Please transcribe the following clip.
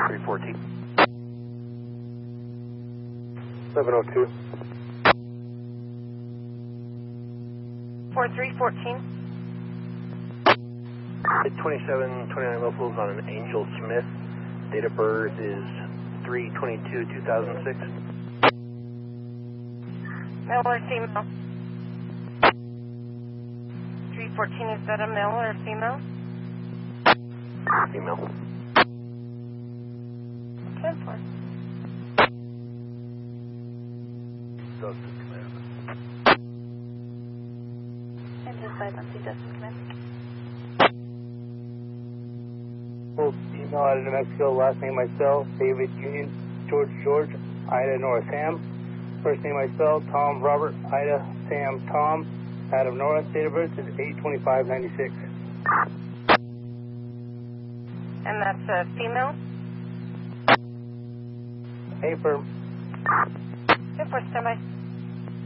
314. 702. 4314. 2729 locals on an Angel Smith. Date of birth is 3/22/2006. Male or female? 314, is that a male or a female? Female. 10-4. Dustin Command. Engine 5 Dustin Command. Full female out of New Mexico, last name myself, David Union, George, Ida Nora Sam. First name myself, Tom Robert, Ida Sam Tom, out of Nora. Date of birth is 8/25/96. And that's a female? Affirm. 10-4, standby.